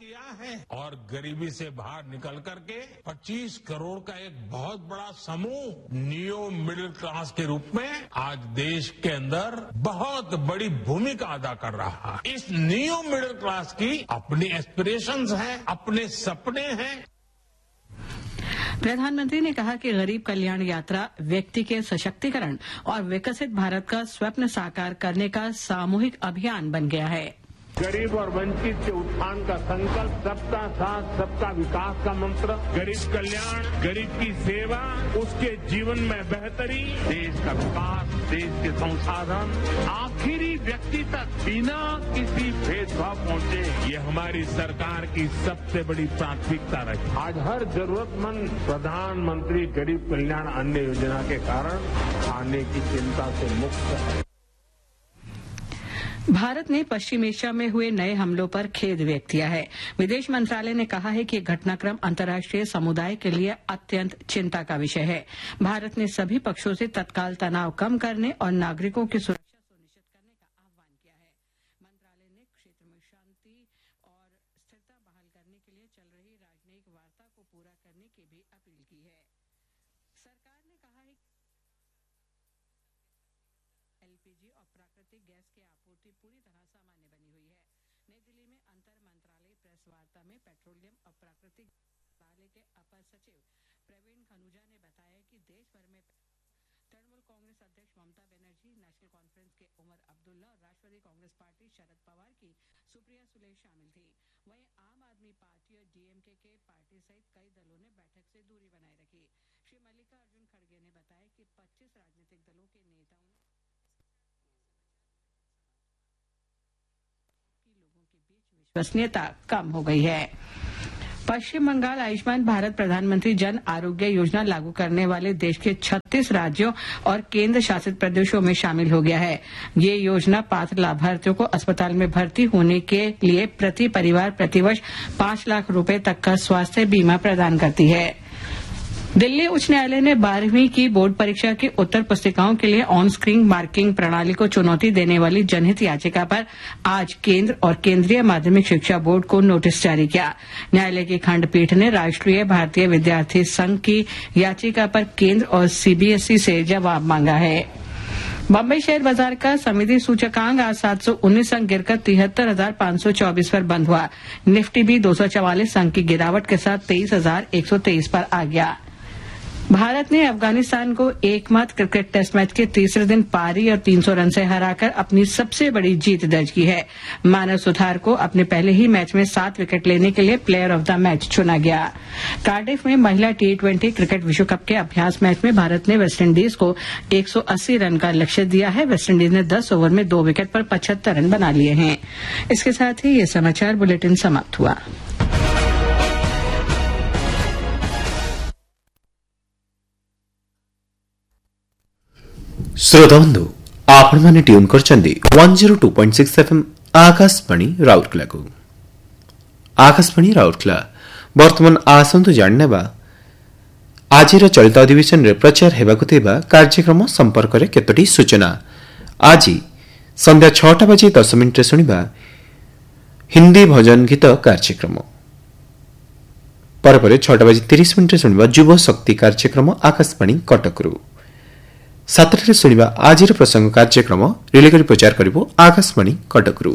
किया है और गरीबी से बाहर निकल करके 25 करोड़ का एक बहुत बड़ा समूह नियो मिडिल क्लास के रूप में आज देश के अंदर बहुत बड़ी भूमिका अदा कर रहा है। इस नियो मिडिल क्लास की अपनी एस्पिरेशंस हैं, अपने सपने हैं। प्रधानमंत्री ने कहा कि गरीब कल्याण यात्रा व्यक्ति के सशक्तिकरण और विकसित भारत का स्वप्न साकार करने का सामूहिक अभियान बन गया है। गरीब और वंचित के उत्थान का संकल्प, सबका साथ सबका विकास का मंत्र, गरीब कल्याण, गरीब की सेवा, उसके जीवन में बेहतरी, देश का विकास, देश के संसाधन आखिरी व्यक्ति तक बिना किसी भेदभाव पहुंचे, ये हमारी सरकार की सबसे बड़ी प्राथमिकता रही। आज हर जरूरतमंद प्रधानमंत्री गरीब कल्याण अन्न योजना के कारण खाने की चिंता से मुक्त है। भारत ने पश्चिम एशिया में हुए नए हमलों पर खेद व्यक्त किया है। विदेश मंत्रालय ने कहा है कि घटनाक्रम अंतर्राष्ट्रीय समुदाय के लिए अत्यंत चिंता का विषय है। भारत ने सभी पक्षों से तत्काल तनाव कम करने और नागरिकों की सुरक्षा सुनिश्चित करने का आह्वान किया है। मंत्रालय ने क्षेत्र में शांति और स्थिरता बहाल करने के लिए चल रही राजनयिक वार्ता को पूरा करने की भी अपील की है। सरकार ने कहा है एलपीजी और प्राकृतिक गैस की आपूर्ति पूरी तरह सामान्य बनी हुई है। नई दिल्ली में अंतर मंत्रालय प्रेस वार्ता में पेट्रोलियम और प्राकृतिक मंत्रालय के अपर सचिव प्रवीण खनुजा ने बताया कि देश भर में तृणमूल कांग्रेस अध्यक्ष ममता बनर्जी, नेशनल कॉन्फ्रेंस के उमर अब्दुल्ला और राष्ट्रवादी कांग्रेस पार्टी शरद पवार की सुप्रिया सुले शामिल थी। वहीं आम आदमी पार्टी और डीएमके के पार्टी सहित कई दलों ने बैठक से दूरी बनाए रखी। श्री मल्लिकार्जुन खड़गे ने बताया कि 25 राजनीतिक दलों के नेताओं ने लोगों के बीच विश्वसनीयता कम हो गई है। पश्चिम बंगाल आयुष्मान भारत प्रधानमंत्री जन आरोग्य योजना लागू करने वाले देश के 36 राज्यों और केंद्र शासित प्रदेशों में शामिल हो गया है। ये योजना पात्र लाभार्थियों को अस्पताल में भर्ती होने के लिए प्रति परिवार प्रतिवर्ष 5 लाख रुपए तक का स्वास्थ्य बीमा प्रदान करती है। दिल्ली उच्च न्यायालय ने 12वीं की बोर्ड परीक्षा की उत्तर पुस्तिकाओं के लिए ऑन स्क्रीन मार्किंग प्रणाली को चुनौती देने वाली जनहित याचिका पर आज केंद्र और केंद्रीय माध्यमिक शिक्षा बोर्ड को नोटिस जारी किया। न्यायालय की खंडपीठ ने राष्ट्रीय भारतीय विद्यार्थी संघ की याचिका पर केंद्र और सीबीएसई से जवाब मांगा है। बम्बई शेयर बाजार का समिति सूचकांक आज 719 अंक गिरकर 73,524 पर बंद हुआ। निफ्टी भी 244 अंक की गिरावट के साथ 23,123 पर आ गया। भारत ने अफगानिस्तान को एकमात्र क्रिकेट टेस्ट मैच के तीसरे दिन पारी और 300 रन से हराकर अपनी सबसे बड़ी जीत दर्ज की है। मानव सुथार को अपने पहले ही मैच में 7 विकेट लेने के लिए प्लेयर ऑफ द मैच चुना गया। कार्डिफ में महिला T20 क्रिकेट विश्व कप के अभ्यास मैच में भारत ने वेस्टइंडीज को 180 रन का लक्ष्य दिया है। वेस्टइंडीज ने 10 ओवर में 2 विकेट पर 75 रन बना लिए हैं। इसके साथ ही ये समाचार बुलेटिन समाप्त हुआ। श्रोताबंधु आपने ट्यून कर 102.6 FM आकाशवाणी राउरकेला को। आकाशवाणी राउरकेला वर्तमान आसंतु जानने आज चलित अधिवेशन रे प्रचार हेबाकु थिबा कार्यक्रम संपर्क रे केतोटी सूचना। आज संध्या 6:10 सुनिबा हिंदी भजन गीत कार्यक्रम पर 6:30 सुनिबा युव शक्ति कार्यक्रम आकाशवाणी कटकरू। 7 सुनिबा आज प्रसंग कार्यक्रम रिले करी प्रचार करिबो आकाशवाणी कटकरू।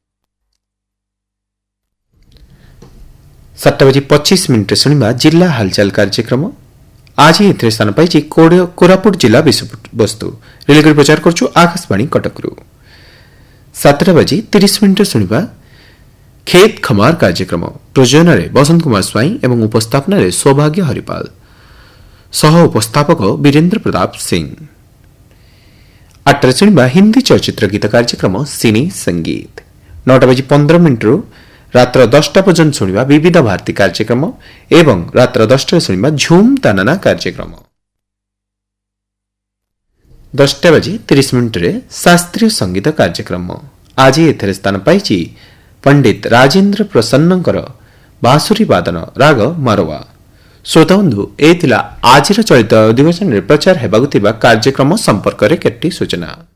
7:25 सुनिबा जिला हालचाल कार्यक्रम आज एथरे स्थान पाइछि कोरापुट जिला विषयवस्तु रिले करी प्रचार करछु आकाशवाणी कटकरू। 7:30 सुनिबा खेत खमार कार्यक्रम प्रयोजन रे बसंत कुमार स्वाई एवं उपस्थापन रे सौभाग्य हरिपाल सह उपस्थापक वीरेंद्र प्रताप सिंह। 8 सुनिबा हिंदी चलचित्र गीत कार्यक्रम सिनी संगीत। 9:15 रात्र 10टा पर्यंत सुनिबा विविध भारती कार्यक्रम एवं रात्र 10टा सुनिबा झूम तानाना कार्यक्रम। 10:30 रे शास्त्रीय संगीत कार्यक्रम आज एथरे स्थान पाइछि पंडित राजेंद्र प्रसन्नकर बांसुरी वादन राग मारवा। श्रोताबंधु ए आज चलित अधिवेशन प्रचार हेबाकु थिबा कार्यक्रम संपर्क रे केतटी सूचना।